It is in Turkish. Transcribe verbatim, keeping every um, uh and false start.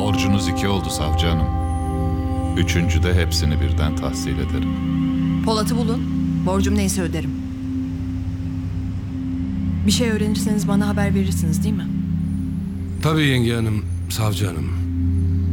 Borcunuz iki oldu savcı hanım. Üçüncüde hepsini birden tahsil ederim. Polat'ı bulun. Borcum neyse öderim. Bir şey öğrenirseniz bana haber verirsiniz değil mi? Tabii yenge hanım, savcı hanım.